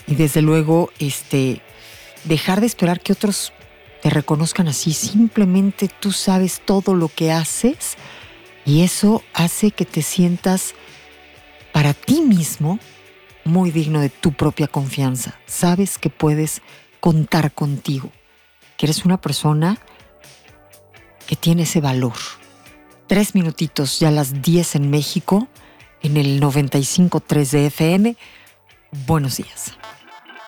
Y desde luego, dejar de esperar que otros te reconozcan así. Simplemente tú sabes todo lo que haces y eso hace que te sientas para ti mismo muy digno de tu propia confianza. Sabes que puedes contar contigo, que eres una persona que tiene ese valor. 3 minutitos, ya las 10 en México, en el 95.3 de FM. Buenos días.